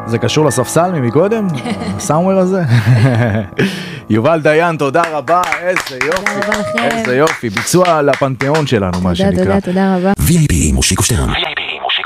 זה קשור לספסל ממקודם? הסאומר הזה? יובל דיין, תודה רבה, איזה יופי, איזה יופי, ביצוע לפנתיאון שלנו, מה שנקרא. תודה רבה. VIP מושיקו שטרן.